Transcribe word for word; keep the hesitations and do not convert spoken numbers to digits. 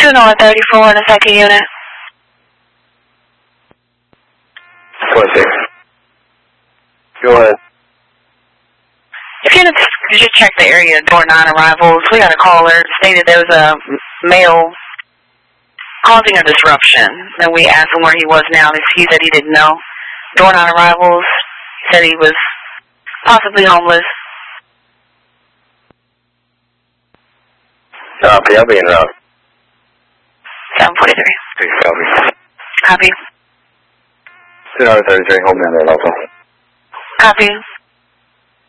two North thirty-four in the second unit. One six. Go ahead. If you could just check the area door nine arrivals, we got a caller stated there was a male causing a disruption, and we asked him where he was now. He said he didn't know. Door nine arrivals, he said he was possibly homeless. Copy, I'll be in route. seven forty-three. Six, copy. Copy. two thirty-three, hold me on there, local. Copy.